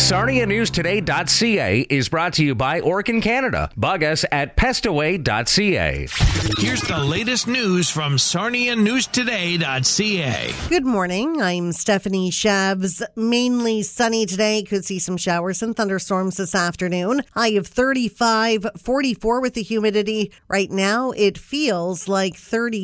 SarniaNewsToday.ca is brought to you by Orkin Canada. Bug us at pestaway.ca. Here's the latest news from SarniaNewsToday.ca. Good morning. I'm Stephanie Shabs. Mainly sunny today. Could see some showers and thunderstorms this afternoon. High of 35, 44 with the humidity. Right now, it feels like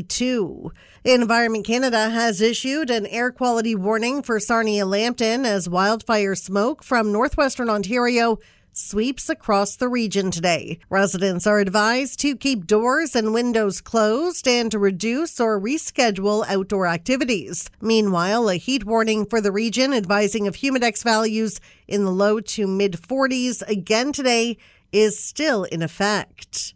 32. Environment Canada has issued an air quality warning for Sarnia-Lambton as wildfire smoke from northwestern Ontario sweeps across the region today. Residents are advised to keep doors and windows closed and to reduce or reschedule outdoor activities. Meanwhile, a heat warning for the region advising of humidex values in the low to mid-40s again today is still in effect.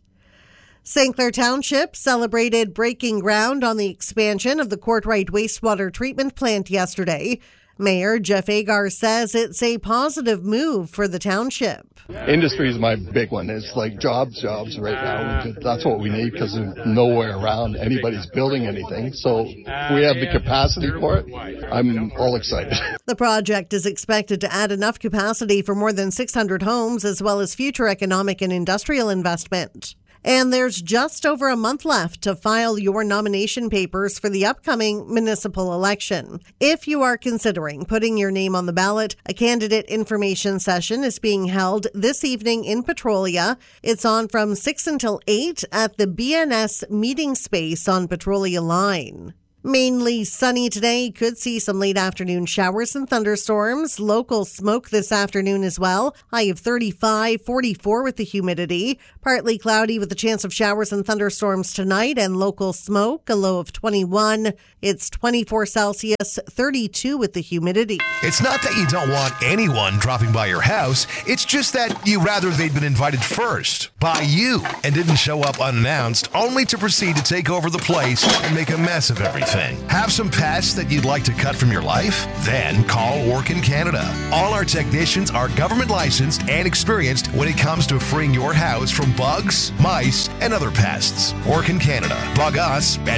St. Clair Township celebrated breaking ground on the expansion of the Courtright wastewater treatment plant yesterday. Mayor Jeff Agar says it's a positive move for the township. Industry is my big one. It's like jobs right now. That's what we need because there's nowhere around anybody's building anything. So we have the capacity for it. I'm all excited. The project is expected to add enough capacity for more than 600 homes as well as future economic and industrial investment. And there's just over a month left to file your nomination papers for the upcoming municipal election. If you are considering putting your name on the ballot, a candidate information session is being held this evening in Petrolia. It's on from 6 until 8 at the BNS meeting space on Petrolia Line. Mainly sunny today. Could see some late afternoon showers and thunderstorms. Local smoke this afternoon as well. High of 35, 44 with the humidity. Partly cloudy with a chance of showers and thunderstorms tonight and local smoke. A low of 21. It's 24 Celsius, 32 with the humidity. It's not that you don't want anyone dropping by your house. It's just that you rather they'd been invited first by you and didn't show up unannounced, only to proceed to take over the place and make a mess of everything. Have some pests that you'd like to cut from your life? Then call Orkin Canada. All our technicians are government licensed and experienced when it comes to freeing your house from bugs, mice, and other pests. Orkin Canada. Bug us at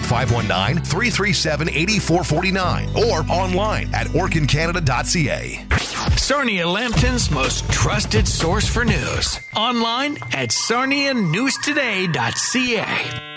519-337-8449 or online at orkincanada.ca. Sarnia-Lambton's most trusted source for news. Online at SarniaNewsToday.ca.